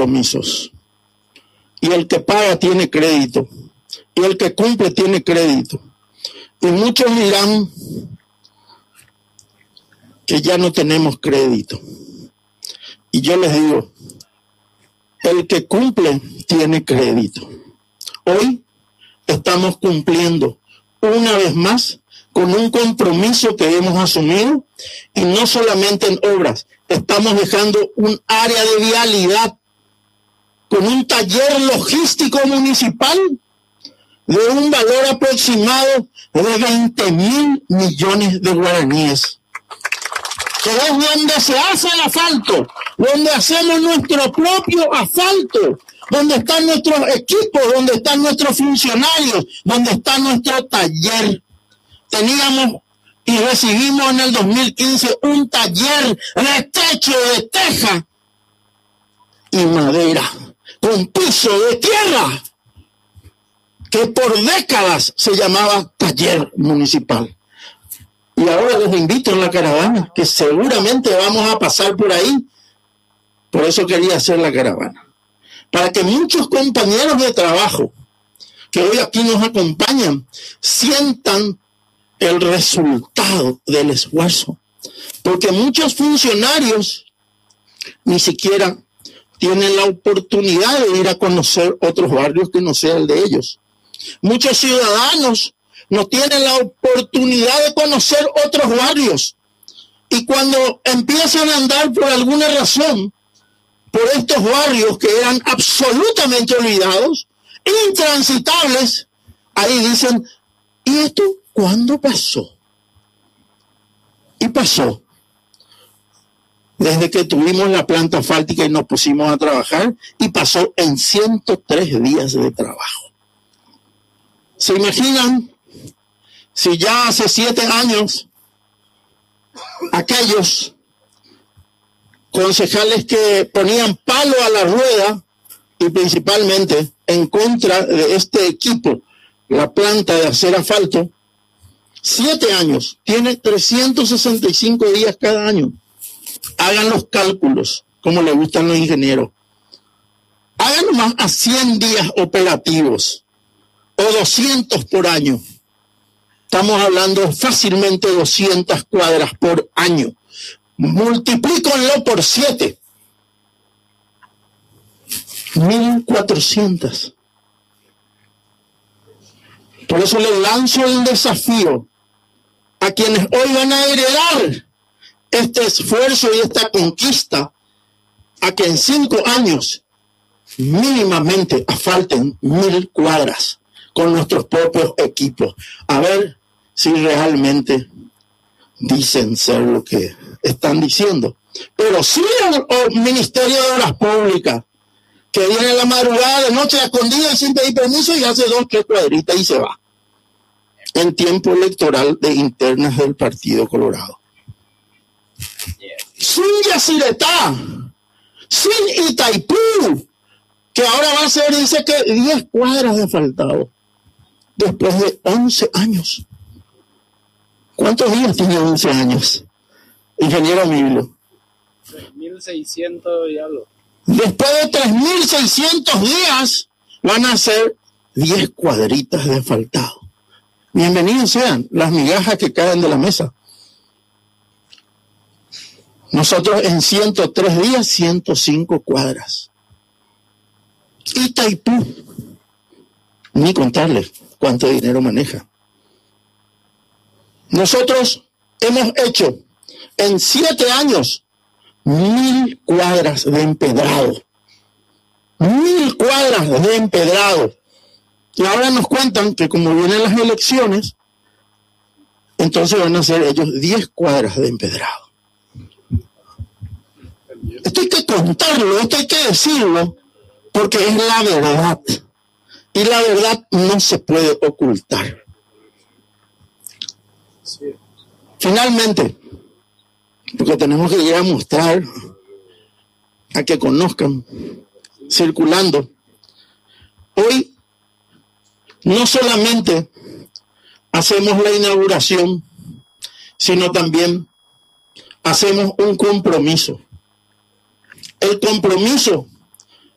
compromisos. Y el que paga tiene crédito. Y el que cumple tiene crédito. Y muchos dirán que ya no tenemos crédito. Y yo les digo, el que cumple tiene crédito. Hoy estamos cumpliendo una vez más con un compromiso que hemos asumido, y no solamente en obras, estamos dejando un área de vialidad con un taller logístico municipal de un valor aproximado de 20.000 millones de guaraníes. Que es donde se hace el asfalto, donde hacemos nuestro propio asfalto, donde están nuestros equipos, donde están nuestros funcionarios, donde está nuestro taller. Teníamos y recibimos en el 2015 un taller de techo de teja y madera, con piso de tierra, que por décadas se llamaba taller municipal. Y ahora les invito en la caravana, que seguramente vamos a pasar por ahí. Por eso quería hacer la caravana. Para que muchos compañeros de trabajo que hoy aquí nos acompañan sientan el resultado del esfuerzo. Porque muchos funcionarios ni siquiera tienen la oportunidad de ir a conocer otros barrios que no sea el de ellos. Muchos ciudadanos no tienen la oportunidad de conocer otros barrios. Y cuando empiezan a andar por alguna razón por estos barrios que eran absolutamente olvidados, intransitables, ahí dicen, ¿y esto cuándo pasó? Y pasó. Desde que tuvimos la planta asfáltica y nos pusimos a trabajar, y pasó en 103 días de trabajo. ¿Se imaginan si ya hace 7 años aquellos concejales que ponían palo a la rueda y principalmente en contra de este equipo, la planta de hacer asfalto, 7 años, tiene 365 días cada año? Hagan los cálculos, como le gustan los ingenieros. Hagan nomás a 100 días operativos o 200 por año. Estamos hablando fácilmente 200 cuadras por año. Multiplíquenlo por 7. 1.400. Por eso les lanzo el desafío a quienes hoy van a heredar este esfuerzo y esta conquista, a que en 5 años mínimamente asfalten 1.000 cuadras con nuestros propios equipos. A ver si realmente dicen ser lo que están diciendo. Pero sí el Ministerio de Obras Públicas, que viene en la madrugada, de noche, escondida y sin pedir permiso, y hace 2 o 3 cuadritas y se va. En tiempo electoral de internas del Partido Colorado. Sin Yacyretá, sin Itaipú, que ahora va a ser, dice que 10 cuadras de asfaltado, después de 11 años. ¿Cuántos días tiene 11 años, ingeniero Milo? 3.600 y algo. Después de 3.600 días van a ser 10 cuadritas de asfaltado. Bienvenidos sean las migajas que caen de la mesa. Nosotros en 103 días, 105 cuadras. Itaipú, ni contarles cuánto dinero maneja. Nosotros hemos hecho en 7 años 1.000 cuadras de empedrado. 1.000 cuadras de empedrado. Y ahora nos cuentan que como vienen las elecciones, entonces van a hacer ellos 10 cuadras de empedrado. Esto hay que contarlo, esto hay que decirlo, porque es la verdad. Y la verdad no se puede ocultar. Finalmente, porque tenemos que llegar a mostrar, a que conozcan, circulando. Hoy no solamente hacemos la inauguración, sino también hacemos un compromiso. El compromiso